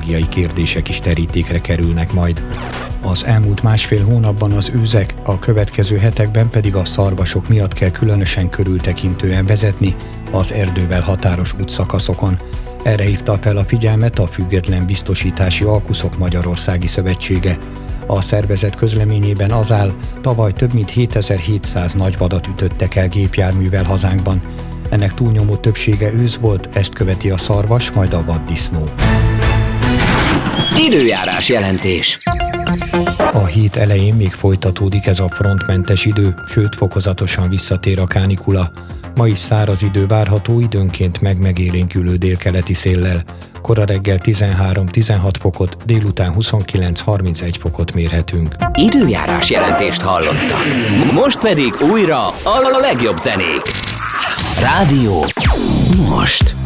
ökológiai kérdések is terítékre kerülnek majd. Az elmúlt másfél hónapban az őzek, a következő hetekben pedig a szarvasok miatt kell különösen körültekintően vezetni az erdővel határos útszakaszokon. Erre hívta fel a figyelmet a Független Biztosítási Alkuszok Magyarországi Szövetsége. A szervezet közleményében az áll, tavaly több mint 7700 nagyvadat ütöttek el gépjárművel hazánkban. Ennek túlnyomó többsége ősz volt, ezt követi a szarvas, majd a vaddisznó. Időjárás jelentés. A hét elején még folytatódik ez a frontmentes idő, sőt fokozatosan visszatér a kánikula. Ma is száraz idő várható, időnként megélénkülő délkeleti széllel. Kora reggel 13-16 fokot, délután 29-31 fokot mérhetünk. Időjárás jelentést hallottak. Most pedig újra a legjobb zenék. Rádió most.